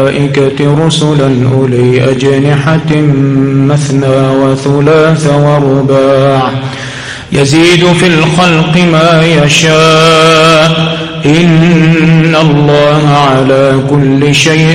الملائكة رسلا أولي أجنحة مثنى وثلاث ورباع يزيد في الخلق ما يشاء إن الله على كل شيء